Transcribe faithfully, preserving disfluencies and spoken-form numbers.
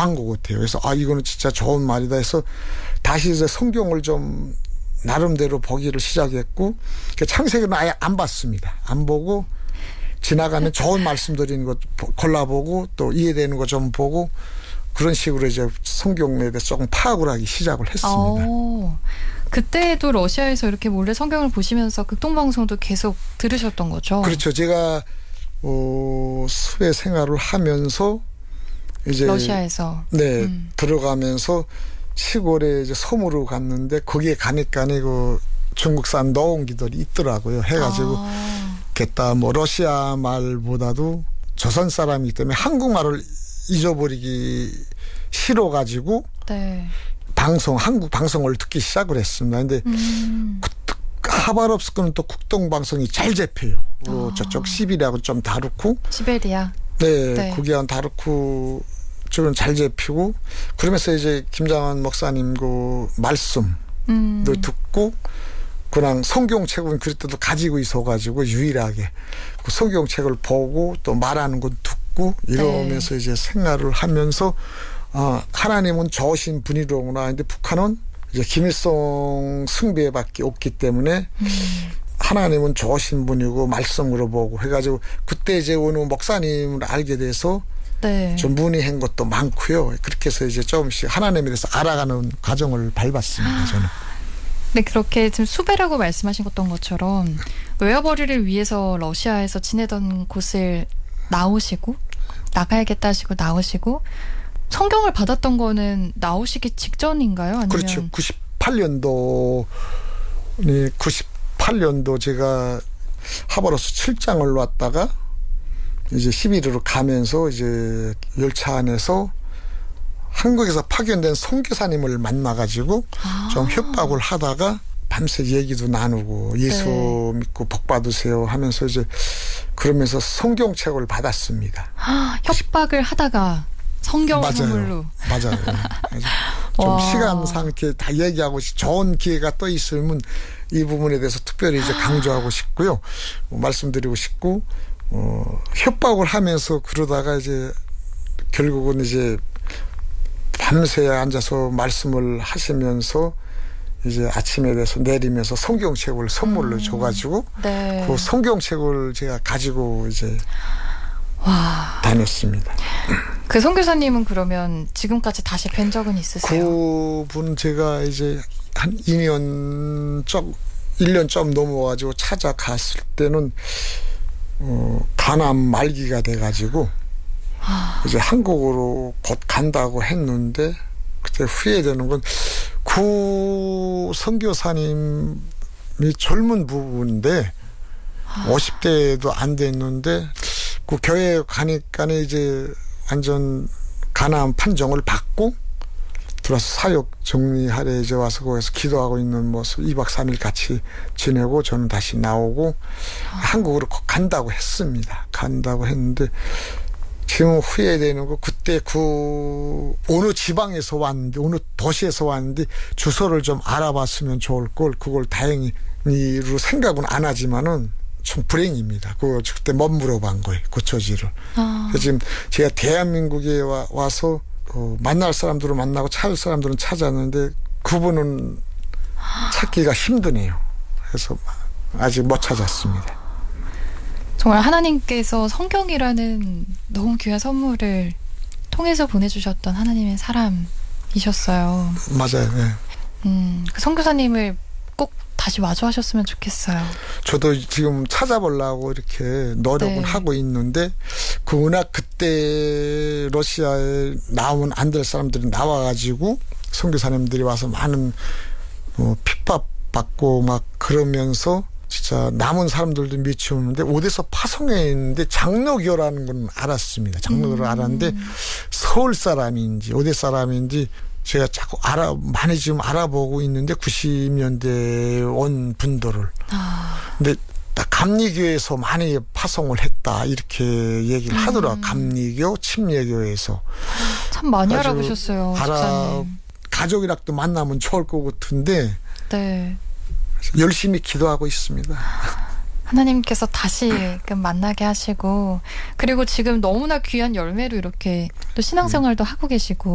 나은 것 같아요. 그래서 아 이거는 진짜 좋은 말이다 해서 다시 이제 성경을 좀 나름대로 보기를 시작했고 창세기는 아예 안 봤습니다. 안 보고 지나가면 좋은 말씀 드리는 것 골라보고 또 이해되는 거 좀 보고 그런 식으로 이제 성경에 대해서 조금 파악을 하기 시작을 했습니다. 오, 그때도 러시아에서 이렇게 몰래 성경을 보시면서 극동방송도 계속 들으셨던 거죠? 그렇죠. 제가 어, 수배 생활을 하면서 이제 러시아에서 네 음. 들어가면서 시골에 이제 섬으로 갔는데 거기에 가니까 그 중국산 노원기들이 있더라고요. 해가지고 아. 겠다 뭐 러시아 말보다도 조선 사람이기 때문에 한국말을 잊어버리기 싫어가지고 네. 방송 한국 방송을 듣기 시작을 했습니다. 근데 음. 하바롭스크는 또 국동 방송이 잘 잡혀요. 아. 저쪽 시비리하고 좀 다르고 시베리아. 네, 네. 거기랑 다르고 쪽은 잘 잡히고 그러면서 이제 김장원 목사님 그 말씀을 음. 듣고 그냥 성경책은 그때도 가지고 있어가지고 유일하게 그 성경책을 보고 또 말하는 건 듣고 이러면서 네. 이제 생활을 하면서 어, 하나님은 좋으신 분이로구나. 근데 북한은 이제 김일성 숭배밖에 없기 때문에 음. 하나님은 좋으신 분이고 말씀으로 보고 해가지고 그때 이제 어느 목사님을 알게 돼서 네. 좀 문의한 것도 많고요. 그렇게 해서 이제 조금씩 하나님에 대해서 알아가는 과정을 밟았습니다. 저는. 네, 그렇게 지금 수배라고 말씀하신 것처럼 외화벌이를 위해서 러시아에서 지내던 곳을 나오시고 나가야겠다 하시고 나오시고 성경을 받았던 거는 나오시기 직전인가요? 아니면 그렇죠. 구십팔 년도 구십팔 년도 제가 하버로스 출장을 왔다가 이제 시비리로 가면서 이제 열차 안에서 한국에서 파견된 선교사님을 만나가지고 아. 좀 협박을 하다가 밤새 얘기도 나누고 예수 네. 믿고 복 받으세요 하면서 이제 그러면서 성경책을 받았습니다. 아, 협박을 하다가 성경 맞아요. 선물로. 맞아요. 좀 시간상 이렇게 다 얘기하고 좋은 기회가 또 있으면 이 부분에 대해서 특별히 이제 강조하고 싶고요. 뭐 말씀드리고 싶고 어, 협박을 하면서 그러다가 이제 결국은 이제 밤새 앉아서 말씀을 하시면서 이제 아침에 대해서 내리면서 성경책을 선물로 음, 줘가지고 네. 그 성경책을 제가 가지고 이제 와. 다녔습니다. 그 선교사님은 그러면 지금까지 다시 뵌 적은 있으세요? 그분 제가 이제 한 이 년 좀 일 년 좀 넘어가지고 찾아갔을 때는 어, 간암 말기가 돼가지고 아. 이제 한국으로 곧 간다고 했는데 그때 후회되는 건 그 선교사님이 젊은 부부인데 아. 오십 대도 안 됐는데 그 교회 가니까 이제 완전 간암 판정을 받고 들어와서 사역 정리하래 이제 와서 거기서 기도하고 있는 모습 이 박 삼 일 같이 지내고 저는 다시 나오고 아. 한국으로 간다고 했습니다. 간다고 했는데 지금 후회되는 거 그때 그 어느 지방에서 왔는데 어느 도시에서 왔는데 주소를 좀 알아봤으면 좋을 걸 그걸 다행히로 생각은 안 하지만은 참 불행입니다. 그 그때 못 물어본 거예요. 그 처지를. 아. 그래서 지금 제가 대한민국에 와, 와서 어, 만날 사람들을 만나고 찾을 사람들은 찾았는데 그분은 찾기가 힘드네요. 그래서 아직 못 찾았습니다. 정말 하나님께서 성경이라는 너무 귀한 선물을 통해서 보내주셨던 하나님의 사람이셨어요. 맞아요. 네. 음, 그 선교사님을 꼭 다시 마주하셨으면 좋겠어요. 저도 지금 찾아보려고 이렇게 노력은 네. 하고 있는데 그 워낙 그때 러시아에 나오면 안 될 사람들이 나와가지고 선교사님들이 와서 많은 어, 핍박받고 막 그러면서 진짜 남은 사람들도 미치는데 어디서 파송해 있는데 장로교라는 건 알았습니다. 장로교를 음. 알았는데 서울 사람인지 어디 사람인지 제가 자꾸 알아 많이 지금 알아보고 있는데 구십 년대에 온 분들을. 아. 근데 딱 감리교에서 많이 파송을 했다 이렇게 얘기를 음. 하더라고요. 감리교, 침례교에서. 참 많이 알아보셨어요. 알아 가족이랑도 만나면 좋을 것 같은데. 네. 열심히 기도하고 있습니다. 하나님께서 다시 만나게 하시고 그리고 지금 너무나 귀한 열매로 이렇게 또 신앙생활도 음. 하고 계시고